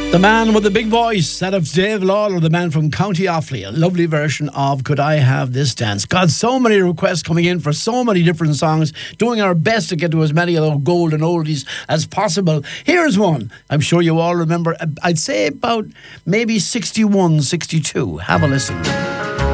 The man with the big voice, that of Dave Lawler, the man from County Offaly, a lovely version of Could I Have This Dance. God, so many requests coming in for so many different songs, doing our best to get to as many of those golden oldies as possible. Here's one, I'm sure you all remember, I'd say about maybe 61, 62. Have a listen.